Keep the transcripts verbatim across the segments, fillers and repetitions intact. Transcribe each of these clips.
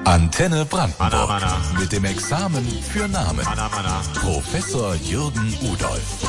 Antenne Brandenburg. Mana, mana. Mit dem Examen für Namen. Mana, mana. Professor Jürgen Udolph.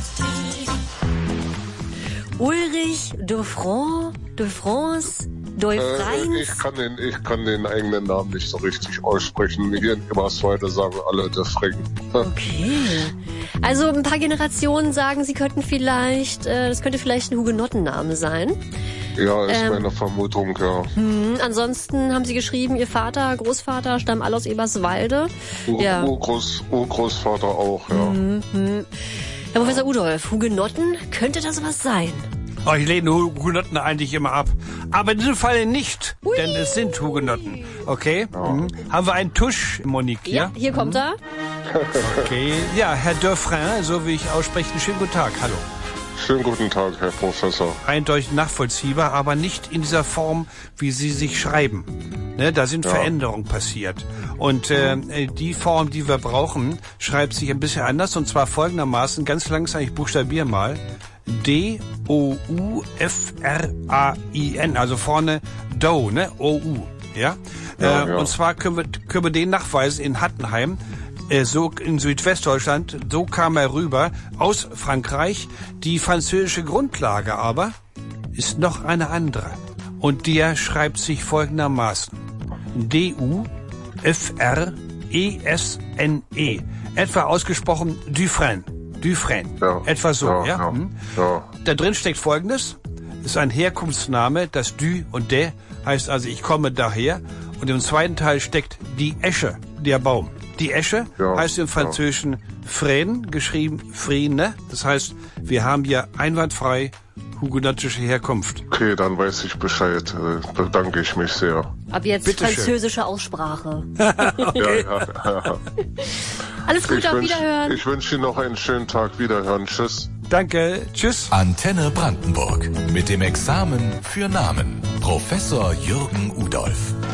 Ulrich de France, de France, de Äh, France. ich, kann den, ich kann den eigenen Namen nicht so richtig aussprechen. Hier in Eberswalde sagen alle de Frank. Okay. Also ein paar Generationen sagen, sie könnten vielleicht, äh, das könnte vielleicht ein Hugenottenname sein. Ja, ist Ähm. meine Vermutung, ja. Hm, ansonsten haben sie geschrieben, ihr Vater, Großvater stammen alle aus Eberswalde. Ur Ja. Urgroß, Urgroßvater auch, ja. Mhm. Herr Professor Udolph, Hugenotten, könnte das was sein? Oh, ich lehne Hugenotten eigentlich immer ab. Aber in diesem Fall nicht, Ui. denn es sind Hugenotten. Okay? Mhm. Haben wir einen Tusch, Monique? Ja, hier kommt er. Okay. Ja, Herr Dauphin, so wie ich ausspreche, einen schönen guten Tag. Hallo. Schönen guten Tag, Herr Professor. Eindeutig nachvollziehbar, aber nicht in dieser Form, wie Sie sich schreiben. Ne, da sind Ja. Veränderungen passiert. Und äh, die Form, die wir brauchen, schreibt sich ein bisschen anders. Und zwar folgendermaßen, ganz langsam, ich buchstabiere mal. D O U F R A I N, also vorne Do, ne? O U, ja? Ja, äh, ja. Und zwar können wir, können wir den nachweisen in Hattenheim, äh, so in Südwestdeutschland, so kam er rüber, aus Frankreich. Die französische Grundlage aber ist noch eine andere. Und der schreibt sich folgendermaßen. D U F R E S N E. Etwa ausgesprochen Dufresne. Dufresne. Ja. Etwa so, ja? Ja, ja. Hm? Ja. Da drin steckt Folgendes. Ist ein Herkunftsname. Das Du und De heißt also, ich komme daher. Und im zweiten Teil steckt die Esche, der Baum. Die Esche Ja, heißt im Französischen Frêne, geschrieben Frine. Das heißt, wir haben hier einwandfrei hugenottische Herkunft. Okay, dann weiß ich Bescheid. Äh, bedanke ich mich sehr. Ab jetzt Bitteschön. französische Aussprache. Ja, ja, ja. Alles Gute, Ich auf wünsch- Wiederhören. Ich wünsche Ihnen noch einen schönen Tag. Wiederhören. Tschüss. Danke, tschüss. Antenne Brandenburg. Mit dem Examen für Namen. Professor Jürgen Udolph.